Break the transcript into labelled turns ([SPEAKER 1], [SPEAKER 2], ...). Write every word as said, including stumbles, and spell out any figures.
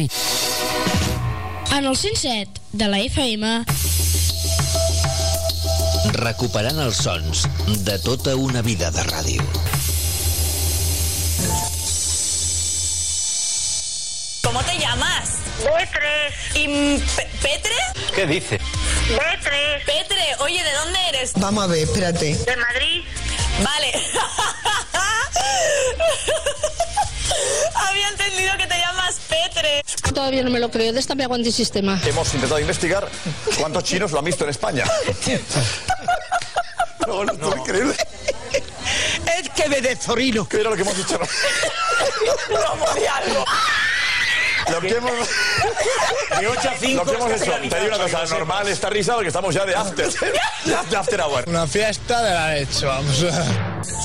[SPEAKER 1] nit.
[SPEAKER 2] En el cent set de la F M...
[SPEAKER 3] Recuperant els sons de tota una vida de ràdio.
[SPEAKER 4] ¿Cómo te llamas?
[SPEAKER 5] Beatriz.
[SPEAKER 4] ¿Y Petre?
[SPEAKER 6] ¿Qué dice?
[SPEAKER 5] Beatriz.
[SPEAKER 4] Petre, oye, ¿de dónde eres?
[SPEAKER 7] Vamos a ver, espérate.
[SPEAKER 5] De Madrid.
[SPEAKER 4] Vale. Había entendido que te llamas Petre.
[SPEAKER 2] Todavía no me lo creo, déstame agua antisistema.
[SPEAKER 8] Hemos intentado investigar cuántos chinos lo han visto en España. No, no, no. Es increíble.
[SPEAKER 7] Es que me desorino.
[SPEAKER 8] ¿Qué era lo que hemos dicho?
[SPEAKER 4] Vamos a liarlo.
[SPEAKER 8] Lo que hemos...
[SPEAKER 6] De ocho a cinco.
[SPEAKER 8] Lo que hemos hecho, te digo una cosa, normal esta risa porque estamos ya de after. De after hour.
[SPEAKER 9] Una fiesta de la leche, vamos.